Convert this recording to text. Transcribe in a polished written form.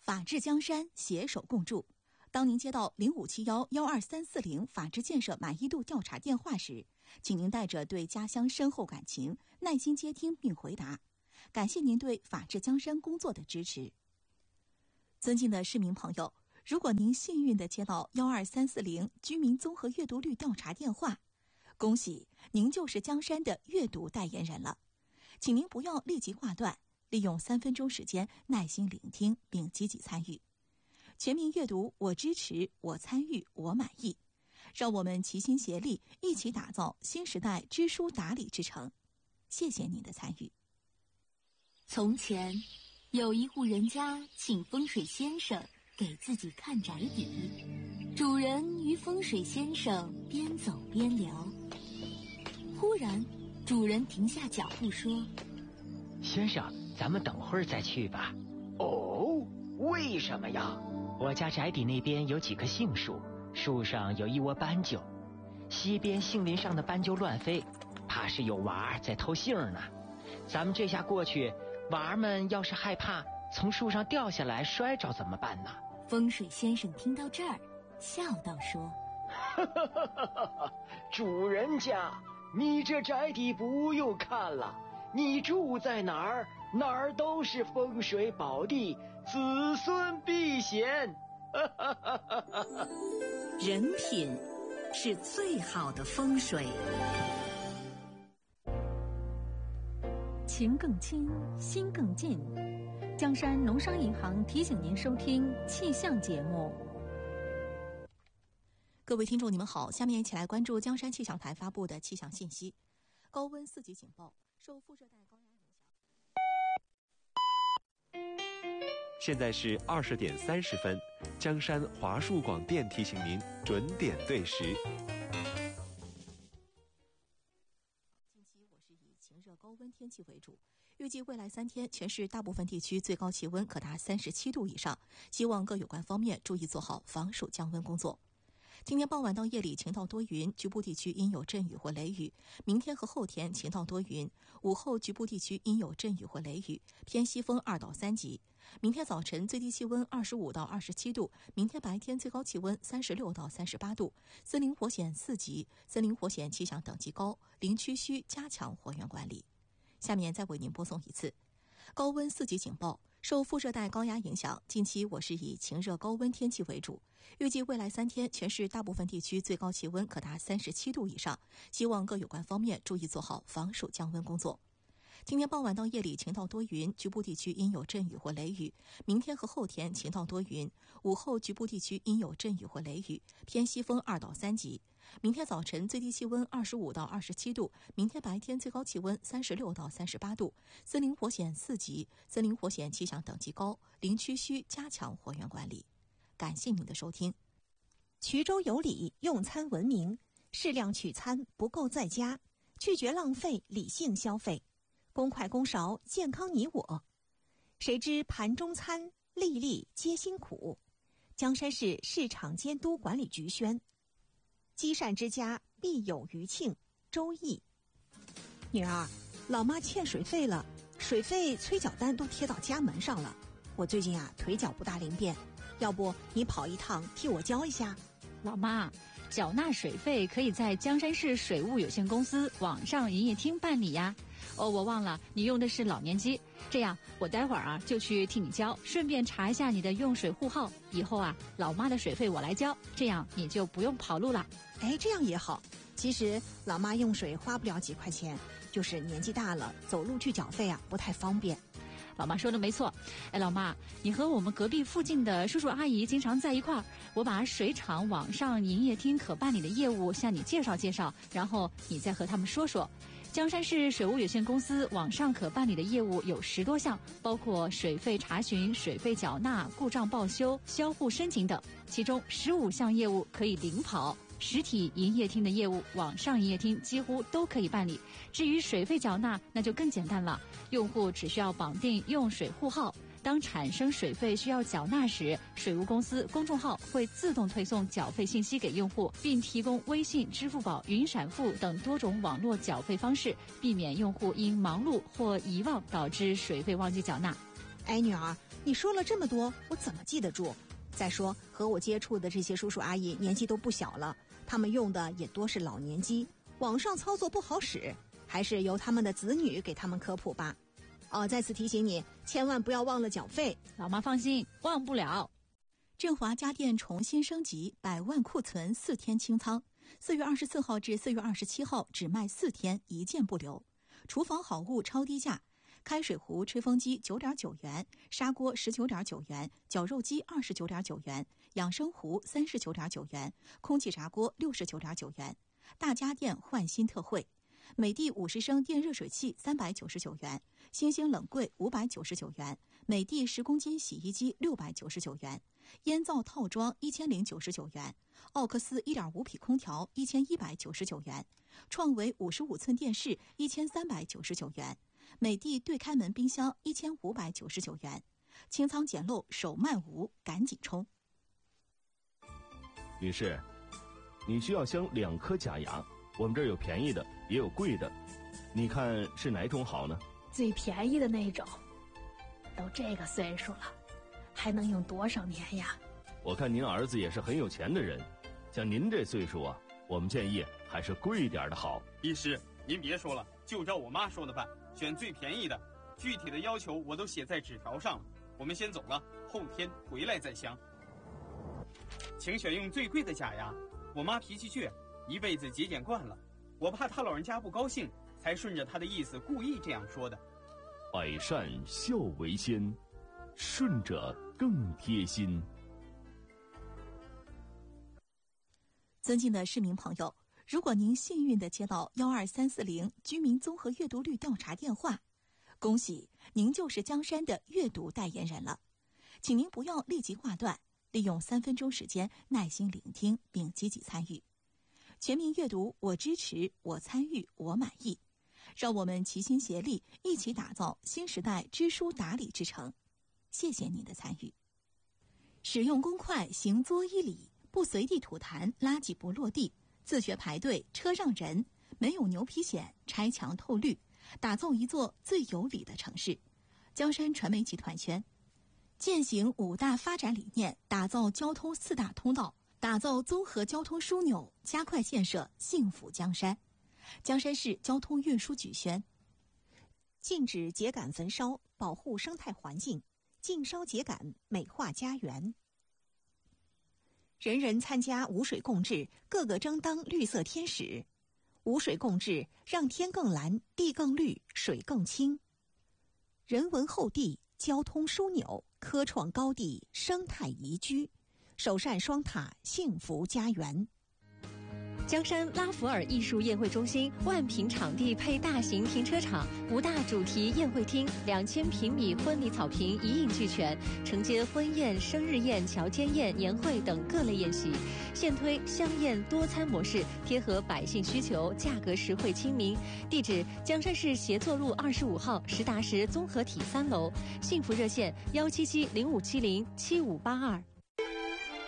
法治江山携手共筑。当您接到0571-12340法治建设满意度调查电话时，请您带着对家乡深厚感情，耐心接听并回答。感谢您对法治江山工作的支持。尊敬的市民朋友，如果您幸运地接到12340居民综合阅读率调查电话，恭喜您就是江山的阅读代言人了。请您不要立即挂断，利用3分钟时间耐心聆听并积极参与。全民阅读，我支持，我参与，我满意。让我们齐心协力，一起打造新时代知书达理之城。谢谢您的参与。 从前，有一户人家请风水先生给自己看宅邸。主人与风水先生边走边聊，忽然，主人停下脚步说：“ 先生，咱们等会儿再去吧。”“ 哦，为什么呀？”“ 我家宅邸那边有几棵杏树，树上有一窝斑鸠，西边杏林上的斑鸠乱飞，怕是有娃在偷杏呢。咱们这下过去，娃们要是害怕从树上掉下来摔着怎么办呢？” 风水先生听到这儿，笑道说：“ 主人家，你这宅邸不用看了，你住在哪儿，哪儿都是风水宝地，子孙必显。” 人品是最好的风水。 情更亲，心更近。江山农商银行提醒您收听气象节目。 各位听众，你们好，下面一起来关注江山气象台发布的气象信息。高温4级警报，受副热带高压影响。 现在是20点30分，江山华数广电提醒您准点对时。 近期我是以晴热高温天气为主，预计未来3天全市大部分地区最高气温可达37度以上，希望各有关方面注意做好防暑降温工作。今天傍晚到夜里晴到多云，局部地区阴有阵雨或雷雨。明天和后天晴到多云，午后局部地区阴有阵雨或雷雨，偏西风2到3级。明天早晨最低气温25到27度，明天白天最高气温36到38度。森林火险4级，森林火险气象等级高，林区需加强火源管理。下面再为您播送一次高温4级警报。受副热带高压影响，近期我市以晴热高温天气为主，预计未来3天全市大部分地区最高气温可达37度以上，希望各有关方面注意做好防暑降温工作。今天傍晚到夜里晴到多云，局部地区阴有阵雨或雷雨。明天和后天晴到多云，午后局部地区阴有阵雨或雷雨，偏西风2到3级。明天早晨最低气温25到27度，明天白天最高气温36到38度。森林火险4级，森林火险气象等级高，林区需加强火源管理。感谢您的收听。 衢州有礼，用餐文明，适量取餐，不够在家，拒绝浪费，理性消费。公筷公勺，健康你我。谁知盘中餐，粒粒皆辛苦。江山市市场监督管理局宣。积善之家必有余庆。周易。女儿，老妈欠水费了，水费催缴单都贴到家门上了。我最近腿脚不大灵便，要不你跑一趟替我交一下？ 老妈，缴纳水费可以在江山市水务有限公司网上营业厅办理呀。我忘了你用的是老年机，这样我待会儿就去替你交，顺便查一下你的用水户号。以后老妈的水费我来交，这样你就不用跑路了。 这样也好。其实老妈用水花不了几块钱，就是年纪大了，走路去缴费不太方便。 老妈说的没错。老妈，你和我们隔壁附近的叔叔阿姨经常在一块儿，我把水厂网上营业厅可办理的业务向你介绍介绍，然后你再和他们说说。江山市水务有限公司网上可办理的业务有10多项，包括水费查询、水费缴纳、故障报修、销户申请等，其中15项业务可以零跑。实体营业厅的业务，网上营业厅几乎都可以办理。至于水费缴纳，那就更简单了，用户只需要绑定用水户号，当产生水费需要缴纳时，水务公司公众号会自动推送缴费信息给用户，并提供微信、支付宝、云闪付等多种网络缴费方式，避免用户因忙碌或遗忘导致水费忘记缴纳。 哎，女儿，你说了这么多，我怎么记得住？再说和我接触的这些叔叔阿姨年纪都不小了，他们用的也多是老年机，网上操作不好使，还是由他们的子女给他们科普吧。哦，再次提醒你，千万不要忘了缴费。 老妈放心，忘不了。 振华家电重新升级，100万库存4天清仓，4月24号至4月27号只卖4天，1件不留。厨房好物超低价，开水壶、吹风机9.9元，砂锅19.9元，绞肉机29.9元，养生壶39.9元，空气炸锅69.9元。大家电换新特惠，美的50升电热水器399元，星星冷柜599元，美的10公斤洗衣机699元，烟灶套装1099元，奥克斯1.5匹空调1199元，创维55寸电视1399元，美的对开门冰箱1599元。清仓捡漏手慢无，赶紧冲！ 女士，你需要镶2颗假牙，我们这儿有便宜的，也有贵的，你看是哪种好呢？ 最便宜的那种。都这个岁数了，还能用多少年呀？ 我看您儿子也是很有钱的人，像您这岁数啊，我们建议还是贵点的好。 医师，您别说了，就照我妈说的办，选最便宜的，具体的要求我都写在纸条上了。我们先走了，后天回来再镶。请选用最贵的假牙，我妈脾气倔，一辈子节俭惯了，我怕她老人家不高兴，才顺着她的意思故意这样说的。 百善孝为先，顺者更贴心。 尊敬的市民朋友，如果您幸运地接到12340居民综合阅读率调查电话，恭喜您就是江山的阅读代言人了。请您不要立即挂断，利用3分钟时间耐心聆听并积极参与。全民阅读，我支持，我参与，我满意。让我们齐心协力，一起打造新时代知书达理之城。谢谢您的参与。使用公筷，行作1礼，不随地吐痰，垃圾不落地，自觉排队，车让人，没有牛皮癣，拆墙透绿，打造一座最有礼的城市。江山传媒集团宣，践行5大发展理念，打造交通4大通道，打造综合交通枢纽，加快建设幸福江山。江山市交通运输局宣， 禁止秸秆焚烧，保护生态环境，禁烧秸秆，美化家园。人人参加无水共治，个个争当绿色天使。无水共治，让天更蓝，地更绿，水更清。人文厚地，交通枢纽，科创高地，生态宜居，首善双塔，幸福家园。 江山拉弗尔艺术宴会中心万平场地配大型停车场，5大主题宴会厅，2000平米婚礼草坪一应俱全，承接婚宴、生日宴、乔间宴、年会等各类宴席。现推香宴多餐模式，贴合百姓需求，价格实惠亲民。地址：江山市协作路25号实达实综合体3楼。幸福热线：17705707582。